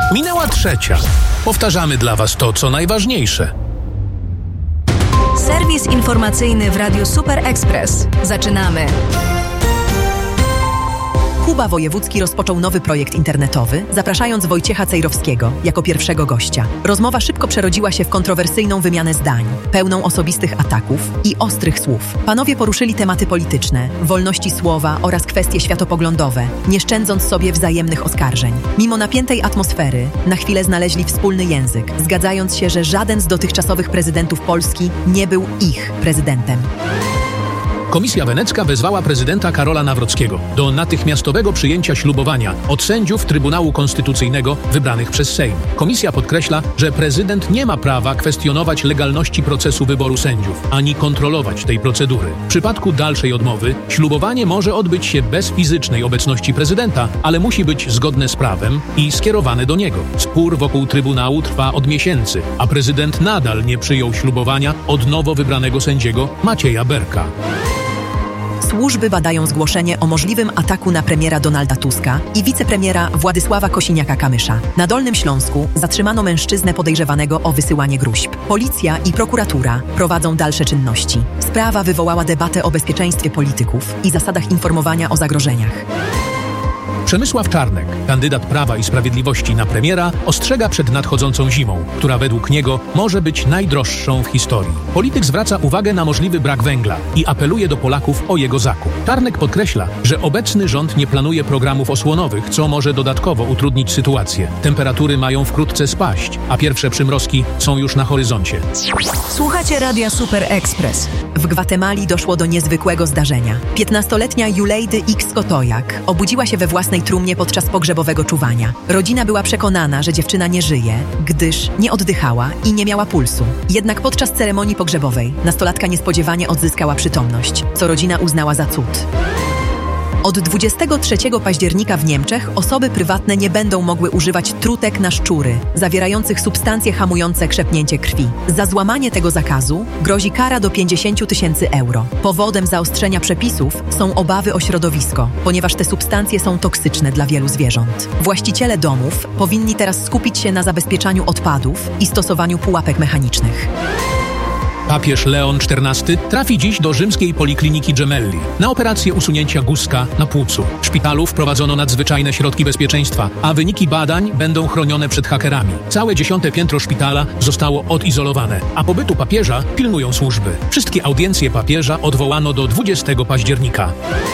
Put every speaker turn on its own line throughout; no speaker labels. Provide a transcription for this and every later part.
Minęła 3:00. Powtarzamy dla Was to, co najważniejsze.
Serwis informacyjny w Radiu Super Express. Zaczynamy.
Kuba Wojewódzki rozpoczął nowy projekt internetowy, zapraszając Wojciecha Cejrowskiego jako pierwszego gościa. Rozmowa szybko przerodziła się w kontrowersyjną wymianę zdań, pełną osobistych ataków i ostrych słów. Panowie poruszyli tematy polityczne, wolności słowa oraz kwestie światopoglądowe, nie szczędząc sobie wzajemnych oskarżeń. Mimo napiętej atmosfery, na chwilę znaleźli wspólny język, zgadzając się, że żaden z dotychczasowych prezydentów Polski nie był ich prezydentem.
Komisja Wenecka wezwała prezydenta Karola Nawrockiego do natychmiastowego przyjęcia ślubowania od sędziów Trybunału Konstytucyjnego wybranych przez Sejm. Komisja podkreśla, że prezydent nie ma prawa kwestionować legalności procesu wyboru sędziów, ani kontrolować tej procedury. W przypadku dalszej odmowy ślubowanie może odbyć się bez fizycznej obecności prezydenta, ale musi być zgodne z prawem i skierowane do niego. Spór wokół Trybunału trwa od miesięcy, a prezydent nadal nie przyjął ślubowania od nowo wybranego sędziego Macieja Berka.
Służby badają zgłoszenie o możliwym ataku na premiera Donalda Tuska i wicepremiera Władysława Kosiniaka-Kamysza. Na Dolnym Śląsku zatrzymano mężczyznę podejrzewanego o wysyłanie gróźb. Policja i prokuratura prowadzą dalsze czynności. Sprawa wywołała debatę o bezpieczeństwie polityków i zasadach informowania o zagrożeniach.
Przemysław Czarnek, kandydat Prawa i Sprawiedliwości na premiera, ostrzega przed nadchodzącą zimą, która według niego może być najdroższą w historii. Polityk zwraca uwagę na możliwy brak węgla i apeluje do Polaków o jego zakup. Czarnek podkreśla, że obecny rząd nie planuje programów osłonowych, co może dodatkowo utrudnić sytuację. Temperatury mają wkrótce spaść, a pierwsze przymrozki są już na horyzoncie.
Słuchacie Radia Super Express.
W Gwatemali doszło do niezwykłego zdarzenia. 15-letnia Julejdy X Kotojak obudziła się we własnej trumnie podczas pogrzebowego czuwania. Rodzina była przekonana, że dziewczyna nie żyje, gdyż nie oddychała i nie miała pulsu. Jednak podczas ceremonii pogrzebowej nastolatka niespodziewanie odzyskała przytomność, co rodzina uznała za cud. Od 23 października w Niemczech osoby prywatne nie będą mogły używać trutek na szczury, zawierających substancje hamujące krzepnięcie krwi. Za złamanie tego zakazu grozi kara do 50 000 euro. Powodem zaostrzenia przepisów są obawy o środowisko, ponieważ te substancje są toksyczne dla wielu zwierząt. Właściciele domów powinni teraz skupić się na zabezpieczaniu odpadów i stosowaniu pułapek mechanicznych.
Papież Leon XIV trafi dziś do rzymskiej polikliniki Gemelli na operację usunięcia guzka na płucu. W szpitalu wprowadzono nadzwyczajne środki bezpieczeństwa, a wyniki badań będą chronione przed hakerami. Całe 10. piętro szpitala zostało odizolowane, a pobytu papieża pilnują służby. Wszystkie audiencje papieża odwołano do 20 października.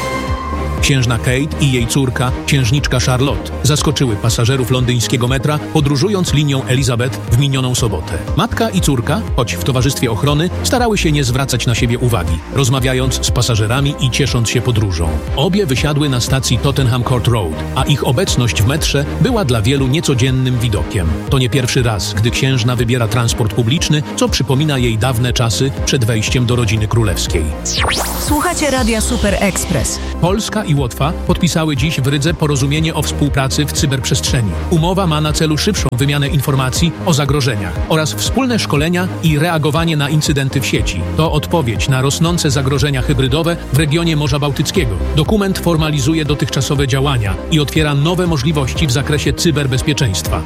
Księżna Kate i jej córka, księżniczka Charlotte, zaskoczyły pasażerów londyńskiego metra, podróżując linią Elizabeth w minioną sobotę. Matka i córka, choć w towarzystwie ochrony, starały się nie zwracać na siebie uwagi, rozmawiając z pasażerami i ciesząc się podróżą. Obie wysiadły na stacji Tottenham Court Road, a ich obecność w metrze była dla wielu niecodziennym widokiem. To nie pierwszy raz, gdy księżna wybiera transport publiczny, co przypomina jej dawne czasy przed wejściem do rodziny królewskiej.
Słuchacie Radia Super Express.
Polska i Łotwa podpisały dziś w Rydze porozumienie o współpracy w cyberprzestrzeni. Umowa ma na celu szybszą wymianę informacji o zagrożeniach oraz wspólne szkolenia i reagowanie na incydenty w sieci. To odpowiedź na rosnące zagrożenia hybrydowe w regionie Morza Bałtyckiego. Dokument formalizuje dotychczasowe działania i otwiera nowe możliwości w zakresie cyberbezpieczeństwa.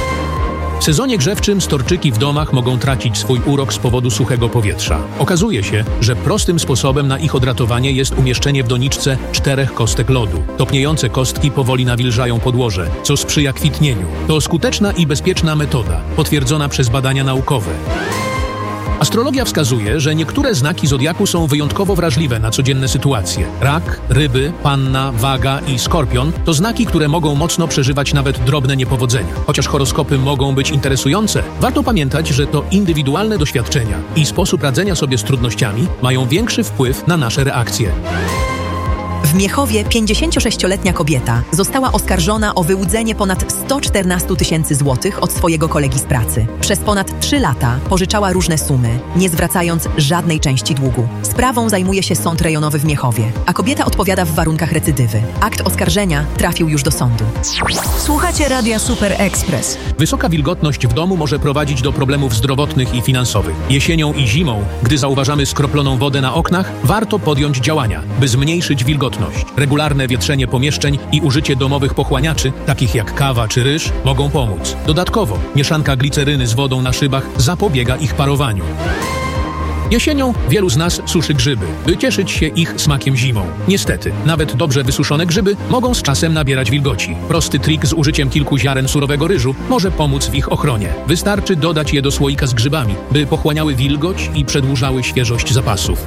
W sezonie grzewczym storczyki w domach mogą tracić swój urok z powodu suchego powietrza. Okazuje się, że prostym sposobem na ich odratowanie jest umieszczenie w doniczce 4 kostek lodu. Topniejące kostki powoli nawilżają podłoże, co sprzyja kwitnieniu. To skuteczna i bezpieczna metoda, potwierdzona przez badania naukowe. Astrologia wskazuje, że niektóre znaki zodiaku są wyjątkowo wrażliwe na codzienne sytuacje. Rak, ryby, panna, waga i skorpion to znaki, które mogą mocno przeżywać nawet drobne niepowodzenia. Chociaż horoskopy mogą być interesujące, warto pamiętać, że to indywidualne doświadczenia i sposób radzenia sobie z trudnościami mają większy wpływ na nasze reakcje.
W Miechowie 56-letnia kobieta została oskarżona o wyłudzenie ponad 114 000 złotych od swojego kolegi z pracy. Przez ponad 3 lata pożyczała różne sumy, nie zwracając żadnej części długu. Sprawą zajmuje się Sąd Rejonowy w Miechowie, a kobieta odpowiada w warunkach recydywy. Akt oskarżenia trafił już do sądu.
Słuchacie Radia Super Express.
Wysoka wilgotność w domu może prowadzić do problemów zdrowotnych i finansowych. Jesienią i zimą, gdy zauważamy skroploną wodę na oknach, warto podjąć działania, by zmniejszyć wilgotność. wilgotność. Regularne wietrzenie pomieszczeń i użycie domowych pochłaniaczy, takich jak kawa czy ryż, mogą pomóc. Dodatkowo, mieszanka gliceryny z wodą na szybach zapobiega ich parowaniu. Jesienią wielu z nas suszy grzyby, by cieszyć się ich smakiem zimą. Niestety, nawet dobrze wysuszone grzyby mogą z czasem nabierać wilgoci. Prosty trik z użyciem kilku ziaren surowego ryżu może pomóc w ich ochronie. Wystarczy dodać je do słoika z grzybami, by pochłaniały wilgoć i przedłużały świeżość zapasów.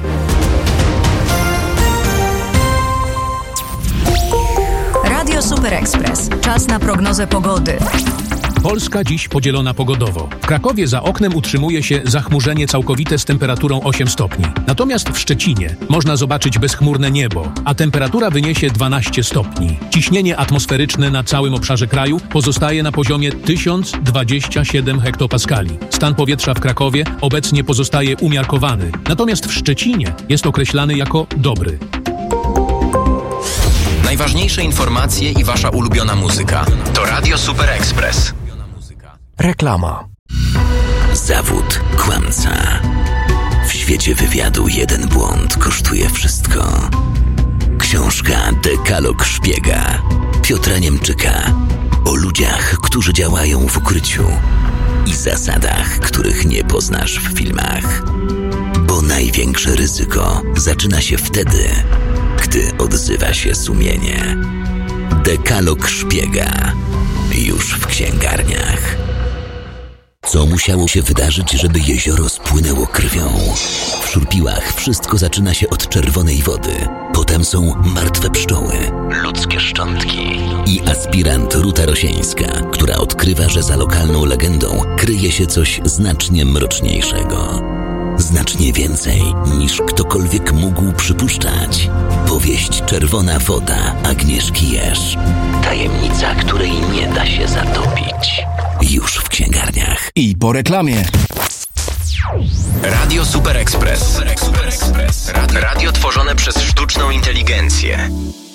Radio Super Express. Czas na prognozę pogody.
Polska dziś podzielona pogodowo. W Krakowie za oknem utrzymuje się zachmurzenie całkowite z temperaturą 8 stopni. Natomiast w Szczecinie można zobaczyć bezchmurne niebo, a temperatura wyniesie 12 stopni. Ciśnienie atmosferyczne na całym obszarze kraju pozostaje na poziomie 1027 hektopaskali. Stan powietrza w Krakowie obecnie pozostaje umiarkowany, natomiast w Szczecinie jest określany jako dobry.
Najważniejsze informacje i wasza ulubiona muzyka to Radio Super Express.
Reklama.
Zawód kłamca. W świecie wywiadu jeden błąd kosztuje wszystko. Książka Dekalog Szpiega Piotra Niemczyka o ludziach, którzy działają w ukryciu i zasadach, których nie poznasz w filmach. Bo największe ryzyko zaczyna się wtedy, gdy odzywa się sumienie. Dekalog Szpiega. Już w księgarniach. Co musiało się wydarzyć, żeby jezioro spłynęło krwią? W Szurpiłach wszystko zaczyna się od czerwonej wody. Potem są martwe pszczoły, ludzkie szczątki i aspirant Ruta Rosieńska, która odkrywa, że za lokalną legendą kryje się coś znacznie mroczniejszego. Znacznie więcej niż ktokolwiek mógł przypuszczać. Powieść Czerwona woda Agnieszki Jerz. Tajemnica, której nie da się zatopić. Już w księgarniach.
I po reklamie.
Radio Super Express. Radio tworzone przez sztuczną inteligencję.